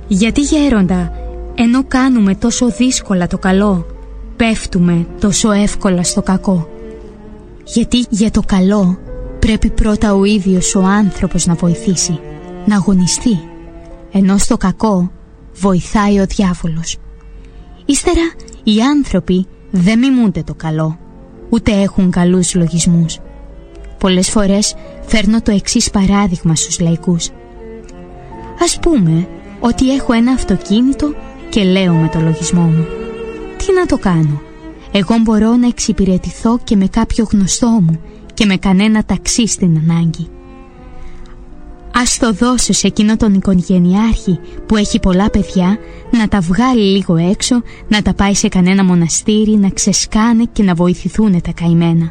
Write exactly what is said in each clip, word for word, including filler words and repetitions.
Γιατί γέροντα, ενώ κάνουμε τόσο δύσκολα το καλό, πέφτουμε τόσο εύκολα στο κακό? Γιατί για το καλό πρέπει πρώτα ο ίδιος ο άνθρωπος να βοηθήσει, να αγωνιστεί, ενώ στο κακό βοηθάει ο διάβολος. Ύστερα οι άνθρωποι δεν μιμούνται το καλό, ούτε έχουν καλούς λογισμούς. Πολλές φορές φέρνω το εξής παράδειγμα στους λαϊκούς. Ας πούμε ότι έχω ένα αυτοκίνητο και λέω με το λογισμό μου: τι να το κάνω, εγώ μπορώ να εξυπηρετηθώ και με κάποιο γνωστό μου και με κανένα ταξί στην ανάγκη. Ας το δώσω σε εκείνο τον οικογενειάρχη που έχει πολλά παιδιά, να τα βγάλει λίγο έξω, να τα πάει σε κανένα μοναστήρι, να ξεσκάνε και να βοηθηθούν τα καημένα.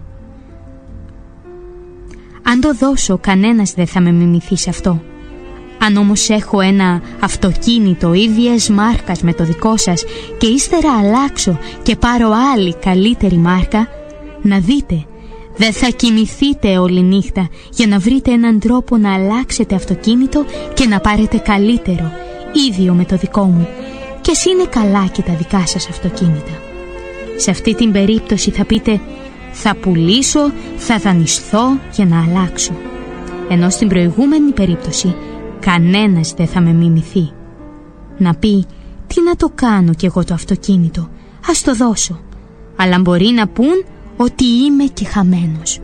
Αν το δώσω, κανένας δεν θα με μιμηθεί σε αυτό. Αν όμως έχω ένα αυτοκίνητο ίδιας μάρκας με το δικό σας και ύστερα αλλάξω και πάρω άλλη καλύτερη μάρκα, να δείτε, δεν θα κοιμηθείτε όλη νύχτα για να βρείτε έναν τρόπο να αλλάξετε αυτοκίνητο και να πάρετε καλύτερο, ίδιο με το δικό μου, και ας είναι καλά και τα δικά σας αυτοκίνητα. Σε αυτή την περίπτωση θα πείτε: θα πουλήσω, θα δανειστώ για να αλλάξω. Ενώ στην προηγούμενη περίπτωση κανένας δεν θα με μιμηθεί. Να πει: τι να το κάνω κι εγώ το αυτοκίνητο, ας το δώσω. Αλλά μπορεί να πούν ότι είμαι και χαμένος.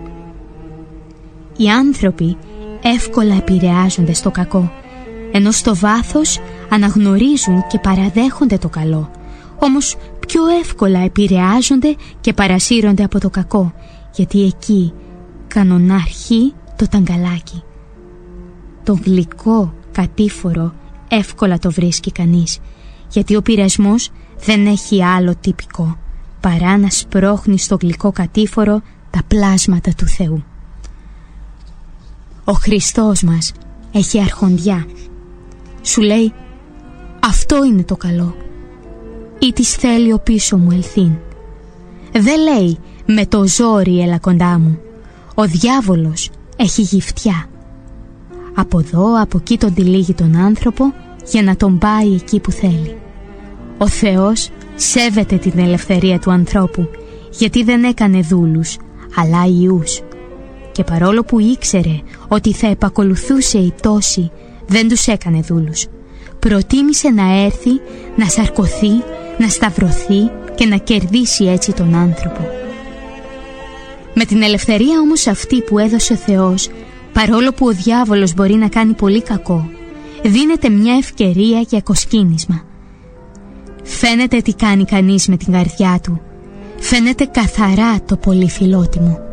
Οι άνθρωποι εύκολα επηρεάζονται στο κακό, ενώ στο βάθος αναγνωρίζουν και παραδέχονται το καλό. Όμως πιο εύκολα επηρεάζονται και παρασύρονται από το κακό, γιατί εκεί κανονάρχει το ταγκαλάκι. Το γλυκό κατήφορο εύκολα το βρίσκει κανείς, γιατί ο πειρασμός δεν έχει άλλο τυπικό παρά να σπρώχνει στο γλυκό κατήφορο τα πλάσματα του Θεού. Ο Χριστός μας έχει αρχοντιά. Σου λέει: αυτό είναι το καλό, ή της θέλει ο πίσω μου ελθύν. Δεν λέει: με το ζόρι έλα κοντά μου. Ο διάβολος έχει γυφτιά. Από εδώ, από εκεί τον τυλίγει τον άνθρωπο για να τον πάει εκεί που θέλει. Ο Θεός σέβεται την ελευθερία του ανθρώπου, γιατί δεν έκανε δούλους, αλλά ιούς. Και παρόλο που ήξερε ότι θα επακολουθούσε η πτώση, δεν τους έκανε δούλους. Προτίμησε να έρθει, να σαρκωθεί, να σταυρωθεί και να κερδίσει έτσι τον άνθρωπο. Με την ελευθερία όμως αυτή που έδωσε ο Θεός, παρόλο που ο διάβολος μπορεί να κάνει πολύ κακό, δίνεται μια ευκαιρία για κοσκίνισμα. Φαίνεται τι κάνει κανείς με την καρδιά του. Φαίνεται καθαρά το πολύ φιλότιμο.